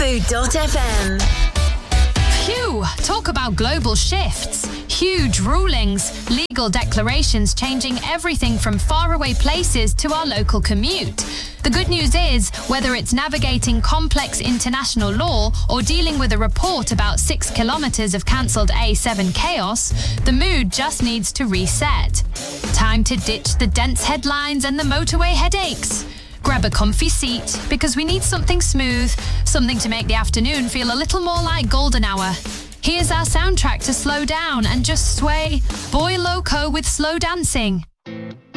Food.fm. Phew, talk about global shifts. Huge rulings, legal declarations changing everything from faraway places to our local commute. The good news is, whether it's navigating complex international law or dealing with a report about 6 kilometres of cancelled A7 chaos, the mood just needs to reset. Time to ditch the dense headlines and the motorway headaches. Grab a comfy seat, because we need something smooth, something to make the afternoon feel a little more like golden hour. Here's our soundtrack to slow down and just sway. Boy Loco with Slow Dancing.